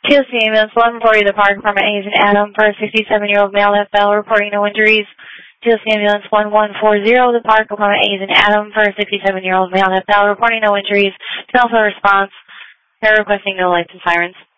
TOC ambulance 1140 the park from Hayes and Adam for a 67-year-old male FL reporting no injuries. TOC ambulance 1140 the park from Hayes and Adam for a 67-year-old male FL reporting no injuries. To also response, they're requesting no lights and sirens.